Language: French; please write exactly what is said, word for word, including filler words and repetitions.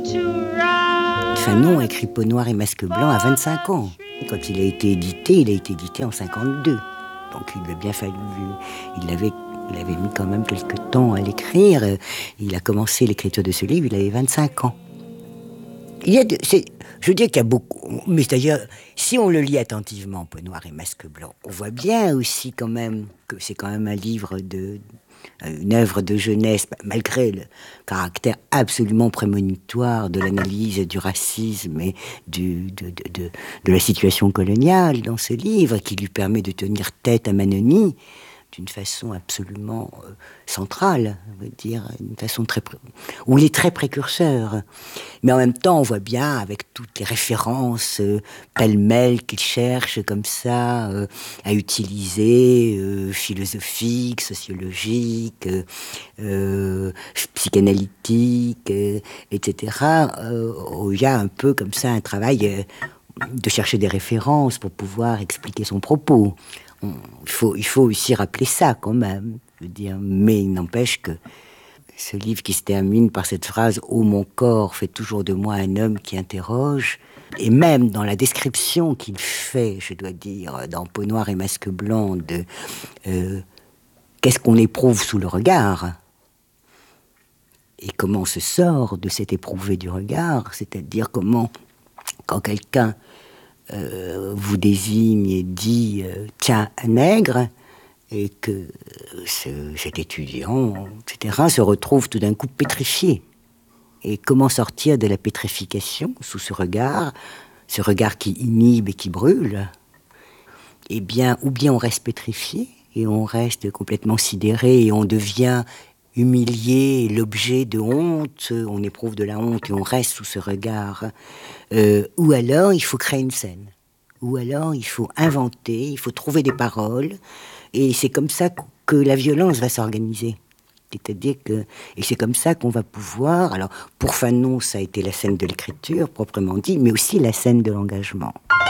Fanon a écrit Peau noire et masque blanc à vingt-cinq ans. Quand il a été édité, il a été édité en cinquante-deux. Donc il lui a bien fallu... Il avait, il avait mis quand même quelques temps à l'écrire. Il a commencé l'écriture de ce livre, il avait vingt-cinq ans. Il y a de, je veux dire qu'il y a beaucoup... Mais d'ailleurs, si on le lit attentivement, Peau noire et masque blanc, on voit bien aussi quand même que c'est quand même un livre de... une œuvre de jeunesse, malgré le caractère absolument prémonitoire de l'analyse du racisme et du, de, de, de, de la situation coloniale dans ce livre, qui lui permet de tenir tête à Manoni d'une façon absolument euh, centrale, je veux dire, une façon très, où il est très précurseur. Mais en même temps, on voit bien, avec toutes les références euh, pêle-mêle qu'il cherche comme ça euh, à utiliser, euh, philosophiques, sociologiques, euh, euh, psychanalytiques, euh, et cetera, euh, où il y a un peu comme ça un travail euh, de chercher des références pour pouvoir expliquer son propos. On, il, faut, il faut aussi rappeler ça quand même, je veux dire, mais il n'empêche que ce livre qui se termine par cette phrase « Oh, mon corps fait toujours de moi un homme qui interroge », et même dans la description qu'il fait, je dois dire, dans Peau noire et masque blanc, de euh, qu'est-ce qu'on éprouve sous le regard et comment on se sort de cet éprouvé du regard, c'est-à-dire comment, quand quelqu'un euh, vous désigne et dit euh, « tiens, un nègre », et que ce, cet étudiant, et cetera, se retrouve tout d'un coup pétrifié. Et comment sortir de la pétrification sous ce regard, ce regard qui inhibe et qui brûle? Eh bien, ou bien on reste pétrifié, et on reste complètement sidéré, et on devient humilié, l'objet de honte, on éprouve de la honte, et on reste sous ce regard. Euh, ou alors, il faut créer une scène. Ou alors, il faut inventer, il faut trouver des paroles, et c'est comme ça que la violence va s'organiser. C'est-à-dire que... Et c'est comme ça qu'on va pouvoir... Alors, pour Fanon, ça a été la scène de l'écriture, proprement dit, mais aussi la scène de l'engagement.